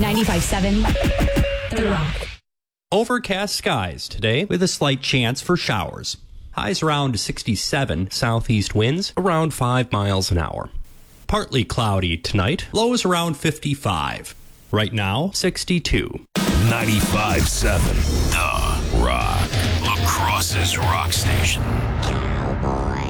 95.7 The Rock. Overcast skies today with a slight chance for showers. Highs around 67, southeast winds around 5 miles an hour. Partly cloudy tonight, lows around 55. Right now, 62. 95.7 The Rock. La Crosse's rock station. Cowboy.